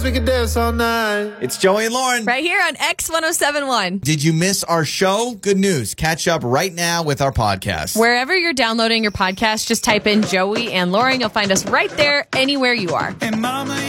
dance, we can dance all night. It's Joey and Lauren. Right here on X1071. Did you miss our show? Good news. Catch up right now with our podcast. Wherever you're downloading your podcast, just type in Joey and Lauren. You'll find us right there anywhere you are. And mama,